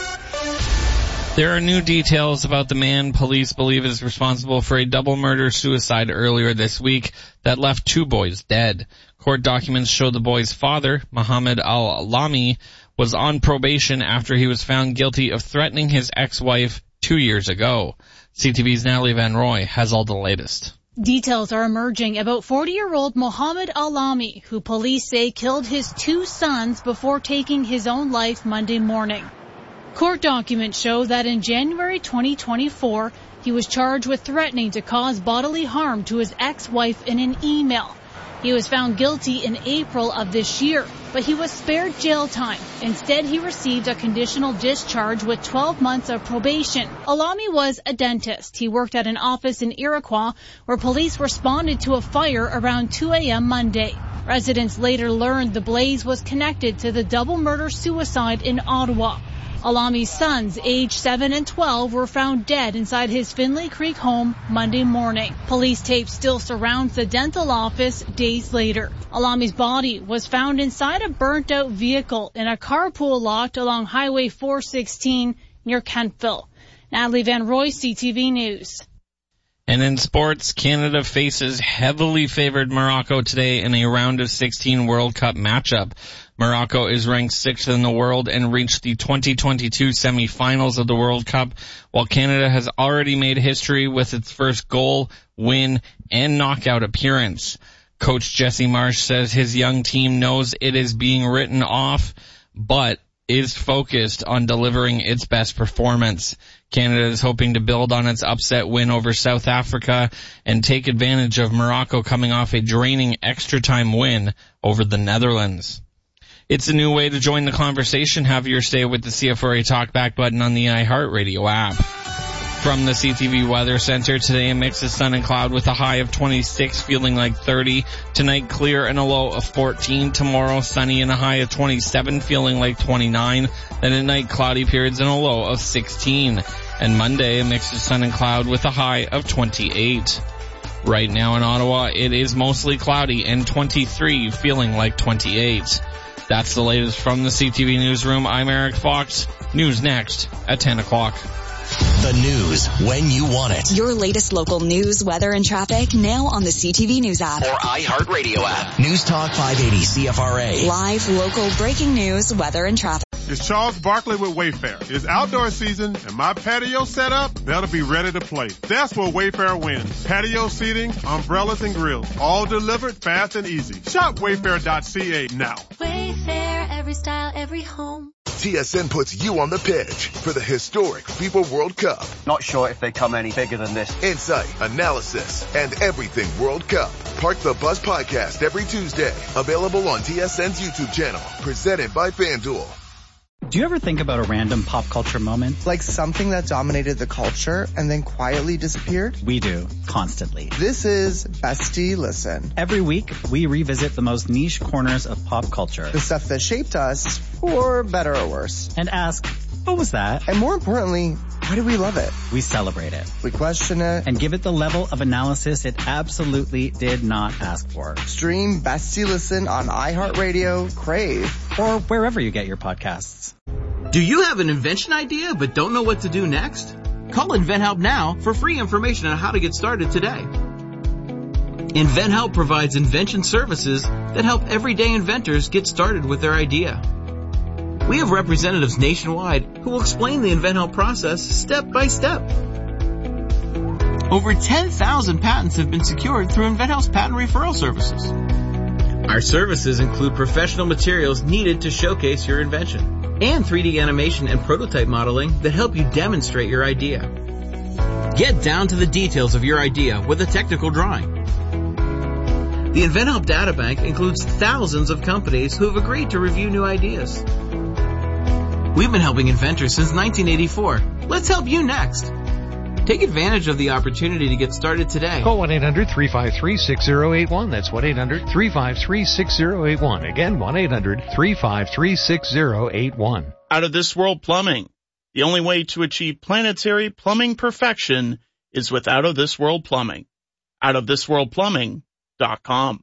There are new details about the man police believe is responsible for a double murder-suicide earlier this week that left two boys dead. Court documents show the boy's father, Mohammed Al-Alami, was on probation after he was found guilty of threatening his ex-wife two years ago. C T V's Natalie Van Roy has all the latest. Details are emerging about forty-year-old Mohammed Al-Alami, who police say killed his two sons before taking his own life Monday morning. Court documents show that in January twenty twenty-four, he was charged with threatening to cause bodily harm to his ex-wife in an email. He was found guilty in April of this year, but he was spared jail time. Instead, he received a conditional discharge with twelve months of probation. Alami was a dentist. He worked at an office in Iroquois where police responded to a fire around two a.m. Monday. Residents later learned the blaze was connected to the double murder-suicide in Ottawa. Alami's sons, aged seven and twelve, were found dead inside his Finlay Creek home Monday morning. Police tape still surrounds the dental office days later. Alami's body was found inside a burnt-out vehicle in a carpool lot along Highway four sixteen near Kentville. Natalie Van Roy, C T V News. And in sports, Canada faces heavily favored Morocco today in a round of sixteen World Cup matchup. Morocco is ranked sixth in the world and reached the twenty twenty-two semifinals of the World Cup, while Canada has already made history with its first goal, win, and knockout appearance. Coach Jesse Marsh says his young team knows it is being written off, but is focused on delivering its best performance. Canada is hoping to build on its upset win over South Africa and take advantage of Morocco coming off a draining extra-time win over the Netherlands. It's a new way to join the conversation. Have your say with the C F R A Talkback button on the iHeartRadio app. From the C T V Weather Center, today a mix of sun and cloud with a high of twenty-six, feeling like thirty. Tonight, clear and a low of fourteen. Tomorrow, sunny and a high of twenty-seven, feeling like twenty-nine. Then at night, cloudy periods and a low of sixteen. And Monday, a mix of sun and cloud with a high of twenty-eight. Right now in Ottawa, it is mostly cloudy and twenty-three, feeling like twenty-eight. That's the latest from the C T V Newsroom. I'm Eric Fox. News next at ten o'clock. The news when you want it. Your latest local news, weather, and traffic now on the C T V News app. Or iHeartRadio app. News Talk five eighty C F R A. Live, local, breaking news, weather, and traffic. It's Charles Barkley with Wayfair. It's outdoor season and my patio set up, that'll be ready to play. That's where Wayfair wins. Patio seating, umbrellas, and grills. All delivered fast and easy. Shop wayfair dot c a now. Wayfair, every style, every home. T S N puts you on the pitch for the historic FIFA World Cup. Not sure if they come any bigger than this. Insight, analysis, and everything World Cup. Park the Bus podcast every Tuesday. Available on T S N's YouTube channel. Presented by FanDuel. Do you ever think about a random pop culture moment? Like something that dominated the culture and then quietly disappeared? We do, constantly. This is Bestie Listen. Every week, we revisit the most niche corners of pop culture. The stuff that shaped us, for better or worse. And ask, what was that? And more importantly, why do we love it? We celebrate it. We question it. And give it the level of analysis it absolutely did not ask for. Stream Bestie Listen on iHeartRadio, Crave, or wherever you get your podcasts. Do you have an invention idea but don't know what to do next? Call InventHelp now for free information on how to get started today. InventHelp provides invention services that help everyday inventors get started with their idea. We have representatives nationwide who will explain the InventHelp process step by step. Over ten thousand patents have been secured through InventHelp's patent referral services. Our services include professional materials needed to showcase your invention and three D animation and prototype modeling that help you demonstrate your idea. Get down to the details of your idea with a technical drawing. The InventHelp Databank includes thousands of companies who have agreed to review new ideas. We've been helping inventors since nineteen eighty-four. Let's help you next. Take advantage of the opportunity to get started today. Call one eight hundred three five three six zero eight one. That's one eight hundred three five three six zero eight one. Again, one eight hundred three five three six zero eight one. Out of This World Plumbing. The only way to achieve planetary plumbing perfection is with Out of This World Plumbing. out of this world plumbing dot com.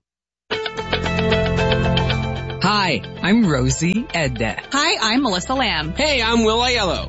Hi, I'm Rosie Edda. Hi, I'm Melissa Lamb. Hey, I'm Will Aiello.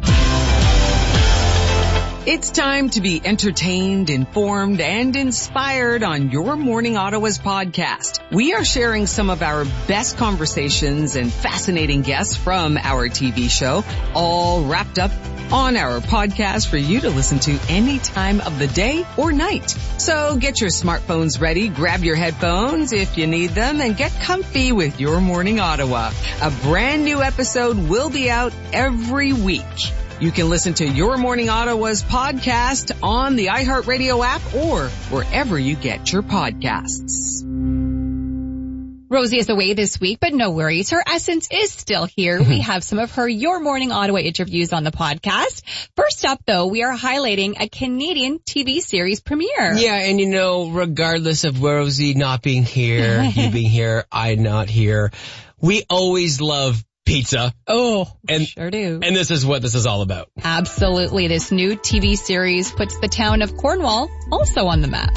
It's time to be entertained, informed, and inspired on Your Morning Ottawa's podcast. We are sharing some of our best conversations and fascinating guests from our T V show, all wrapped up on our podcast for you to listen to any time of the day or night. So get your smartphones ready, grab your headphones if you need them, and get comfy with Your Morning Ottawa. A brand new episode will be out every week. You can listen to Your Morning Ottawa's podcast on the iHeartRadio app or wherever you get your podcasts. Rosie is away this week, but no worries. Her essence is still here. We have some of her Your Morning Ottawa interviews on the podcast. First up, though, we are highlighting a Canadian T V series premiere. Yeah, and you know, regardless of Rosie not being here, you being here, I not here, we always love pizza. Oh, and, sure do. And this is what this is all about. Absolutely. This new T V series puts the town of Cornwall also on the map.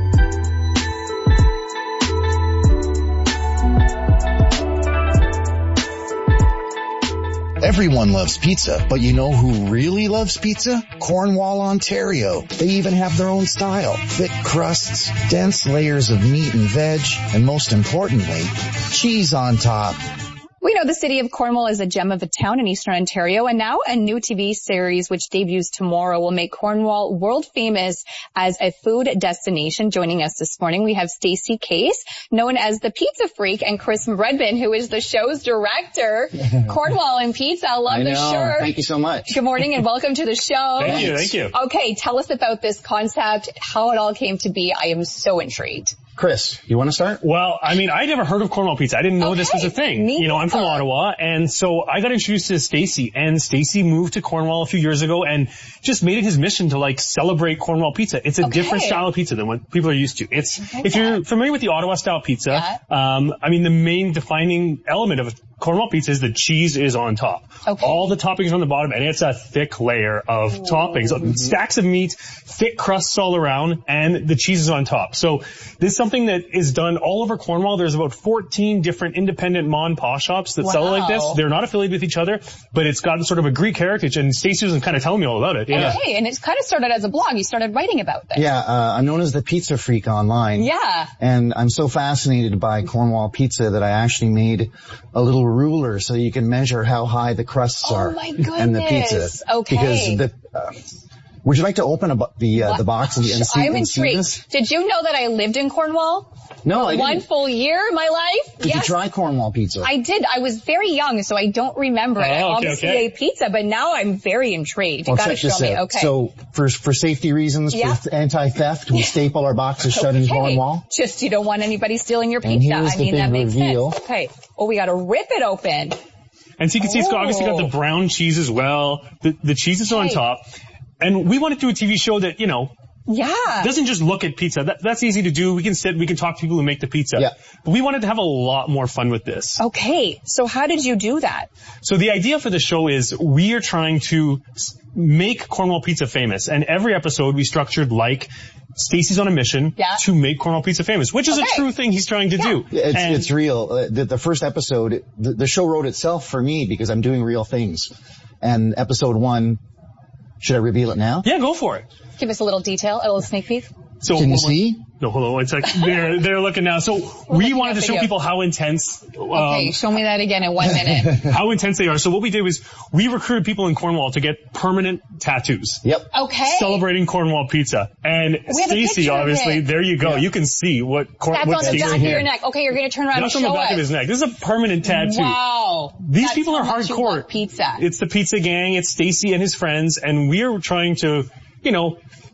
Everyone loves pizza, but you know who really loves pizza? Cornwall, Ontario. They even have their own style. Thick crusts, dense layers of meat and veg, and most importantly, cheese on top. We know the city of Cornwall is a gem of a town in Eastern Ontario, and now a new T V series which debuts tomorrow will make Cornwall world famous as a food destination. Joining us this morning, we have Stacey Case, known as the Pizza Freak, and Chris Redman, who is the show's director. Cornwall and pizza, I love I the know. shirt. Thank you so much. Good morning and welcome to the show. Thank you, thank you. Okay, tell us about this concept, how it all came to be. I am so intrigued. Chris, you want to start? Well, I mean, I'd never heard of Cornwall pizza. I didn't know okay. this was a thing. Me you know, I'm from Ottawa, and so I got introduced to Stacey, and Stacey moved to Cornwall a few years ago and just made it his mission to like celebrate Cornwall pizza. It's a okay. different style of pizza than what people are used to. It's, okay. if you're familiar with the Ottawa style pizza, yeah. um, I mean, the main defining element of Cornwall pizza is the cheese is on top. Okay. All the toppings are on the bottom, and it's a thick layer of Ooh. toppings, mm-hmm. stacks of meat, thick crusts all around, and the cheese is on top. So this is something that is done all over Cornwall. There's about fourteen different independent ma and pa shops that wow. sell it like this. They're not affiliated with each other, but it's got sort of a Greek heritage, and Stacey was kind of telling me all about it. Yeah. Okay, and it's kind of started as a blog. You started writing about this. Yeah, uh, I'm known as the Pizza Freak online. Yeah. And I'm so fascinated by Cornwall pizza that I actually made a little ruler so you can measure how high the crusts oh are my goodness. and the pizza. Okay. Because the, uh, would you like to open a, the uh, the box and, and see, I'm and see this? intrigued. Did you know that I lived in Cornwall? No, I didn't. One full year of my life? Did yes. you try Cornwall pizza? I did. I was very young, so I don't remember it. Oh, I okay, obviously okay. ate pizza, but now I'm very intrigued. You well, gotta check show this me. out. Okay. So for for safety reasons, yeah. for anti-theft, we staple our boxes shut okay. in Cornwall. Just you don't want anybody stealing your pizza. And here's I the mean, big that makes reveal. sense. Okay. Oh, we gotta rip it open. And so you can see it's got, obviously got the Oh. brown cheese as well. The, the cheese is on Hey. top. And we want to do a T V show that, you know, Yeah. doesn't just look at pizza. That, that's easy to do. We can sit, we can talk to people who make the pizza. Yeah. But we wanted to have a lot more fun with this. Okay. So how did you do that? So the idea for the show is we are trying to s- make Cornwall pizza famous. And every episode we structured like Stacey's on a mission Yeah. to make Cornwall pizza famous, which is Okay. a true thing he's trying to Yeah. do. Yeah, It's, And- it's real. Uh, the, the first episode, the, the show wrote itself for me because I'm doing real things. And episode one, should I reveal it now? Yeah, go for it. Give us a little detail, a little sneak peek. So Can you what- see? No, hold on one second. They're, they're looking now. So we looking wanted at to show video. people how intense, um, Okay, show me that again in one minute. how intense they are. So what we did was we recruited people in Cornwall to get permanent tattoos. Yep. Okay. Celebrating Cornwall pizza. And We have a Stacey, picture of obviously, it. there you go. Yeah. You can see what, Cor- That's what on the Stacey back of here. your neck. Okay, you're gonna turn around That's and on show the back us. of his neck. This is a permanent tattoo. Wow. These That's people are how much you hardcore. love pizza. It's the pizza gang. It's Stacey and his friends. And we are trying to, you know,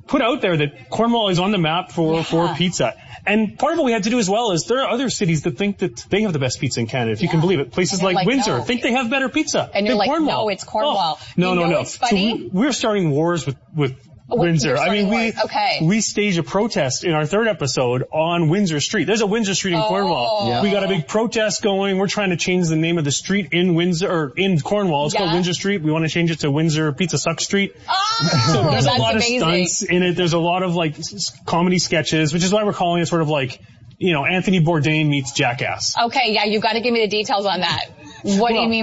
put out there that Cornwall is on the map for, yeah. for pizza. And part of what we had to do as well is there are other cities that think that they have the best pizza in Canada, if yeah. you can believe it. Places like, like Windsor no. think they have better pizza and you're than like, Cornwall. No, it's Cornwall. Oh, no, you no, know no. It's funny? So we, we're starting wars with, with Windsor. I mean, we okay. we staged a protest in our third episode on Windsor Street. There's a Windsor Street in oh. Cornwall. Yeah. We got a big protest going. We're trying to change the name of the street in Windsor, or in Cornwall. It's yeah. called Windsor Street. We want to change it to Windsor Pizza Suck Street. Oh, so there's that's a lot amazing. of stunts in it. There's a lot of like comedy sketches, which is why we're calling it sort of like, you know, Anthony Bourdain meets Jackass. Okay, yeah, you got to give me the details on that. What well, do you mean